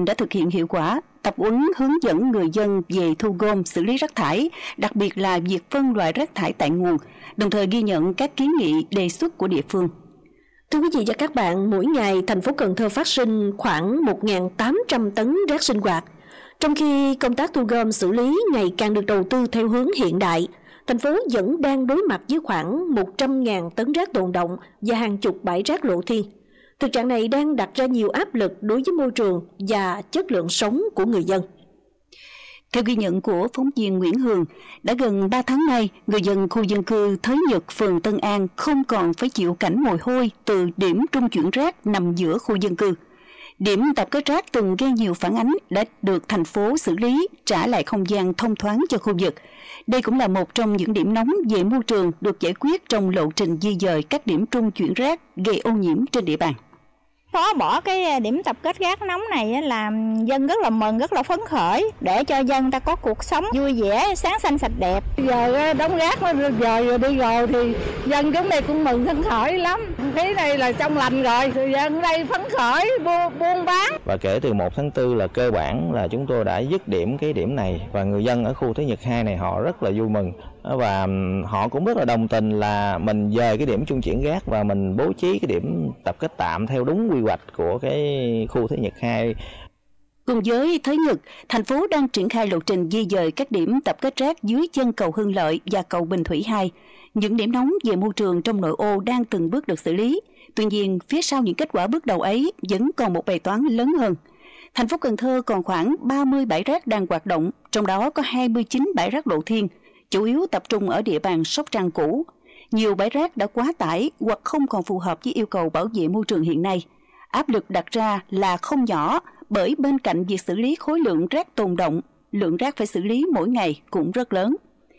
trình đã thực hiện hiệu quả, tập huấn hướng dẫn người dân về thu gom xử lý rác thải, đặc biệt là việc phân loại rác thải tại nguồn, đồng thời ghi nhận các kiến nghị đề xuất của địa phương. Thưa quý vị và các bạn, mỗi ngày thành phố Cần Thơ phát sinh khoảng 1.800 tấn rác sinh hoạt. Trong khi công tác thu gom xử lý ngày càng được đầu tư theo hướng hiện đại, thành phố vẫn đang đối mặt với khoảng 100.000 tấn rác tồn động và hàng chục bãi rác lộ thiên. Thực trạng này đang đặt ra nhiều áp lực đối với môi trường và chất lượng sống của người dân. Theo ghi nhận của phóng viên Nguyễn Hường, đã gần 3 tháng nay, người dân khu dân cư Thới Nhật, phường Tân An không còn phải chịu cảnh mùi hôi từ điểm trung chuyển rác nằm giữa khu dân cư. Điểm tập kết rác từng gây nhiều phản ánh đã được thành phố xử lý, trả lại không gian thông thoáng cho khu vực. Đây cũng là một trong những điểm nóng về môi trường được giải quyết trong lộ trình di dời các điểm trung chuyển rác gây ô nhiễm trên địa bàn. Phó bỏ cái điểm tập kết rác nóng này làm dân rất là mừng, rất là phấn khởi để cho dân ta có cuộc sống vui vẻ, sáng xanh sạch đẹp. Giờ đống rác nó dời rồi đi rồi thì dân chúng đây cũng mừng phấn khởi lắm. Thế này là trong lành rồi, thì dân ở đây phấn khởi buôn bán. Và kể từ 1 tháng 4 là cơ bản là chúng tôi đã dứt điểm cái điểm này, và người dân ở khu Thới Nhật 2 này họ rất là vui mừng. Và họ cũng rất là đồng tình là mình dời cái điểm trung chuyển rác và mình bố trí cái điểm tập kết tạm theo đúng quy hoạch của cái khu Thới Nhật 2. Cùng với Thới Nhật, thành phố đang triển khai lộ trình di dời các điểm tập kết rác dưới chân cầu Hưng Lợi và cầu Bình Thủy 2. Những điểm nóng về môi trường trong nội ô đang từng bước được xử lý. Tuy nhiên, phía sau những kết quả bước đầu ấy vẫn còn một bài toán lớn hơn. Thành phố Cần Thơ còn khoảng 30 bãi rác đang hoạt động, trong đó có 29 bãi rác lộ thiên, chủ yếu tập trung ở địa bàn Sóc Trăng cũ. Nhiều bãi rác đã quá tải hoặc không còn phù hợp với yêu cầu bảo vệ môi trường hiện nay. Áp lực đặt ra là không nhỏ, bởi bên cạnh việc xử lý khối lượng rác tồn động, lượng rác phải xử lý mỗi ngày cũng rất lớn.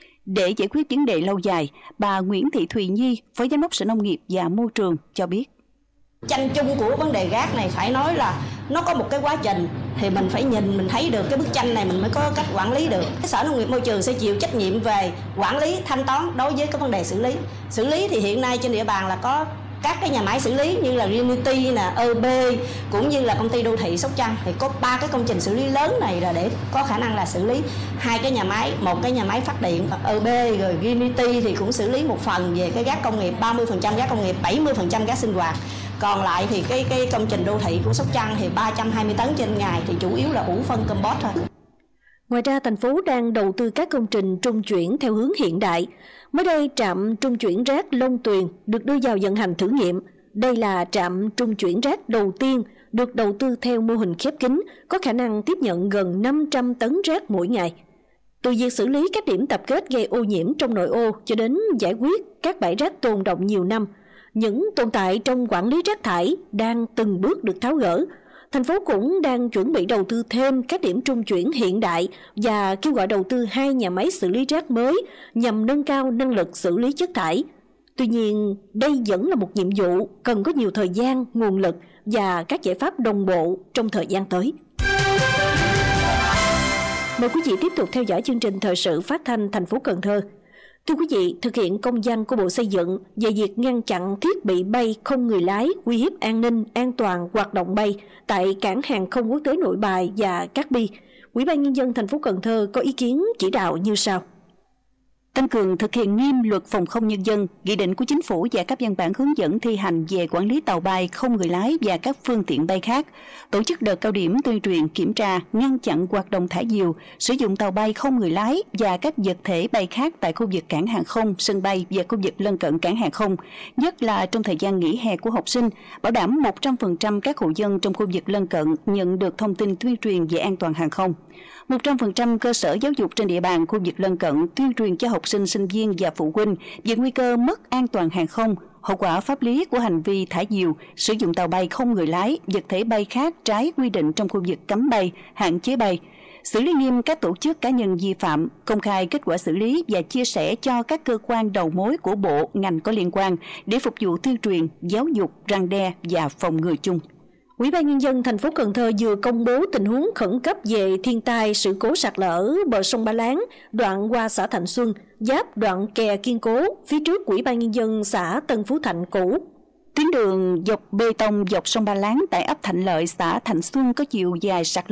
Để giải quyết vấn đề lâu dài, bà Nguyễn Thị Thùy Nhi, Phó Giám đốc Sở Nông nghiệp và Môi trường cho biết. Tranh chung của vấn đề rác này phải nói là nó có một cái quá trình, thì mình phải nhìn, mình thấy được cái bức tranh này mình mới có cách quản lý được. Sở Nông nghiệp Môi trường sẽ chịu trách nhiệm về quản lý, thanh toán đối với cái vấn đề xử lý. Xử lý thì hiện nay trên địa bàn là có các cái nhà máy xử lý như là Unity, EB cũng như là công ty đô thị Sóc Trăng, thì có 3 cái công trình xử lý lớn này là để có khả năng là xử lý 2 cái nhà máy, một cái nhà máy phát điện, EB rồi Unity thì cũng xử lý một phần về cái rác công nghiệp, 30% rác công nghiệp, 70% rác sinh hoạt. Còn lại thì cái công trình đô thị của Sóc Trăng thì 320 tấn trên ngày, thì chủ yếu là ủ phân compost thôi. Ngoài ra, thành phố đang đầu tư các công trình trung chuyển theo hướng hiện đại. Mới đây, trạm trung chuyển rác Long Tuyền được đưa vào vận hành thử nghiệm. Đây là trạm trung chuyển rác đầu tiên được đầu tư theo mô hình khép kín, có khả năng tiếp nhận gần 500 tấn rác mỗi ngày. Từ việc xử lý các điểm tập kết gây ô nhiễm trong nội ô cho đến giải quyết các bãi rác tồn động nhiều năm, những tồn tại trong quản lý rác thải đang từng bước được tháo gỡ. Thành phố cũng đang chuẩn bị đầu tư thêm các điểm trung chuyển hiện đại và kêu gọi đầu tư 2 nhà máy xử lý rác mới nhằm nâng cao năng lực xử lý chất thải. Tuy nhiên, đây vẫn là một nhiệm vụ cần có nhiều thời gian, nguồn lực và các giải pháp đồng bộ trong thời gian tới. Mời quý vị tiếp tục theo dõi chương trình thời sự phát thanh thành phố Cần Thơ. Thưa quý vị, thực hiện công văn của Bộ Xây dựng về việc ngăn chặn thiết bị bay không người lái uy hiếp an ninh, an toàn hoạt động bay tại cảng hàng không quốc tế Nội Bài và Cát Bi, Ủy ban Nhân dân thành phố Cần Thơ có ý kiến chỉ đạo như sau. Tăng cường thực hiện nghiêm luật phòng không nhân dân, nghị định của chính phủ và các văn bản hướng dẫn thi hành về quản lý tàu bay không người lái và các phương tiện bay khác. Tổ chức đợt cao điểm tuyên truyền, kiểm tra, ngăn chặn hoạt động thả diều, sử dụng tàu bay không người lái và các vật thể bay khác tại khu vực cảng hàng không, sân bay và khu vực lân cận cảng hàng không, nhất là trong thời gian nghỉ hè của học sinh, bảo đảm 100% các hộ dân trong khu vực lân cận nhận được thông tin tuyên truyền về an toàn hàng không. 100% cơ sở giáo dục trên địa bàn khu vực lân cận tuyên truyền cho học sinh, sinh viên và phụ huynh về nguy cơ mất an toàn hàng không, hậu quả pháp lý của hành vi thả diều, sử dụng tàu bay không người lái, vật thể bay khác trái quy định trong khu vực cấm bay, hạn chế bay. Xử lý nghiêm các tổ chức cá nhân vi phạm, công khai kết quả xử lý và chia sẻ cho các cơ quan đầu mối của bộ, ngành có liên quan để phục vụ tuyên truyền, giáo dục, răn đe và phòng ngừa chung. Ủy ban Nhân dân thành phố Cần Thơ vừa công bố tình huống khẩn cấp về thiên tai sự cố sạt lở bờ sông Ba Láng, đoạn qua xã Thạnh Xuân, giáp đoạn kè kiên cố phía trước Ủy ban Nhân dân xã Tân Phú Thạnh cũ. Tuyến đường dọc bê tông dọc sông Ba Láng tại ấp Thạnh Lợi, xã Thạnh Xuân có chiều dài sạt